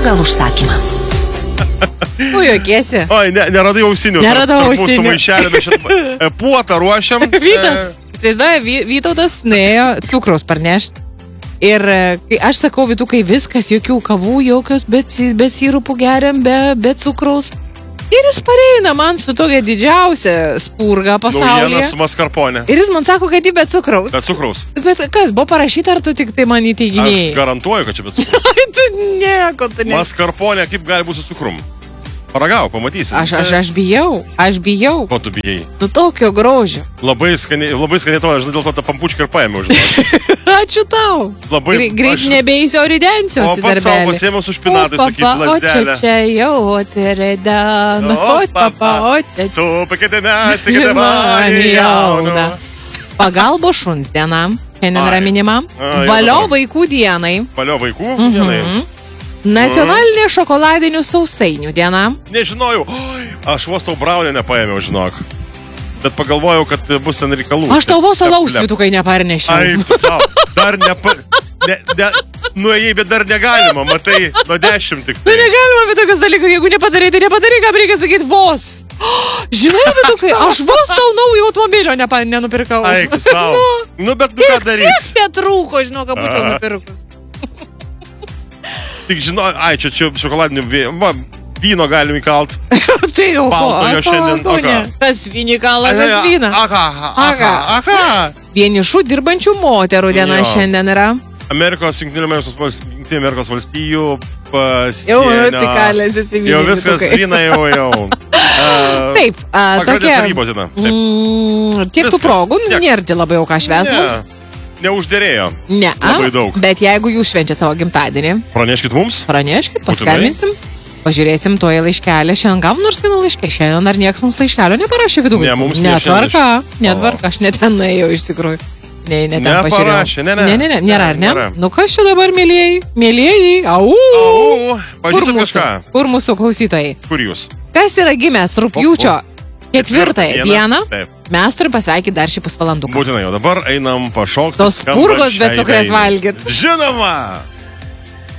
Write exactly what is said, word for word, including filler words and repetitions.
pagal užsakymą. Tu juokiesi. Oi, ne, neradai ausinių. Neradau tarp, tarp ausinių. Mūsų maišelė, bet šitą puotą ruošiam. Vytas, įsivaizduoja, Vy, Vytautas nuėjo cukraus parnešti. Ir kai aš sakau, Vytukai, viskas, jokių kavų, jokios, be, be sirupų geriam, be, be cukraus. Ir jis pareina man su tokia didžiausia spurga pasaulyje. Naujienas su maskarponė. Ir jis man sako, kad jį be cukraus. Be cukraus. Bet kas, buvo parašyta, ar tu tik tai man įteiginėjai? Aš garantuoju, kad čia be cukraus. Ai, tu nieko, tu ne. Maskarponė kaip gali būti su cukrum? Paragau, pamatysi. Aš, aš, aš bijau, aš bijau. Ko tu bijai? Tu tokio grožio. Labai skaniai, labai skaniai to, aš dėl to tą pampučką ir paėmiau, žinau. Ačiū tau. Labai... Greit, greit aš... nebeįsiu, o ridensiuosi darbelį. O pats savo pasėmiau su špinatais, sakys, lasdelę. O čia čia jau atsiredana. O papa, o čia čia. Su pakėtė mes, tikėtė man jauna. Pagalbo šuns dienam, šiandien yra minima. Valio vaikų dienai. Valio vaikų dienai. Nacionalinė šokoladinių sausainių diena. Nežinojau, oi, aš vos tau braunę nepaėmiau, žinok. Bet pagalvojau, kad bus ten reikalų. Aš tau vos alaus, Vytukai, neparnešiau. Ai, tu savo, dar nepa... Ne, ne, nuėjai, bet dar negalima, matai, nuo dešimt tik. Tai. Nu negalima, bet tokius dalykus, jeigu nepadarai, tai nepadarai, ką reikia sakyti vos. Žinai, Vytukai, aš vos tau naujo automobilio nepa, nenupirkau. Ai, tu savo. Nu, bet nu ką darys? Tiek netrūko, žinau, ką būčiau nupirkus. Tik žinau, ai, čia čia šokoladinių vė... vyno galim įkalt. Tai jau ko, Baltojo šiandien, ko, ne. Kas vynį kala, kas vyną. Aha, aha, aha. Vienišų dirbančių moterų diena jo. Šiandien yra. Amerikos, Jungtinių Amerikos valstijų pasienio. Jau atsikalęs esi vynį. Jau viskas vyna, jau, jau. Uh, Taip, uh, tokia. Mm, tiek tų progų, nėra labai jau ką švęs mums. Neuždėrėjo. Ne, labai daug. Bet jeigu jūs švenčiat savo gimtadienį, praneškit mums. Praneškit, paskambinsim. Pažiūrėsim toje laiškelę. Šiandien gavom nors vieną laiškę. Šiandien ar nieks mums laiškelio neparašė, Vytukai. Ne, mums netvarka. Netvarka, aš net ten nuėjau iš tikrųjų. Ne, ne, ten pažiūrėjau. Ne, ne, ne, ne, nėra, ar ne? Nėra. Nu kas čia dabar, mėlėjai? Mėlėjai, au. Au, pažiūrėsit kažką. Kur mūsų klausytojai? Kur jūs? Kas yra gimęs rugpjūčio ketvirtąją dieną? Taip. Mes turim pasveikyti dar šį pusvalanduką. Būtinai, o dabar einam pašokti. Tos spurgos be cukrės valgyt. Žinoma!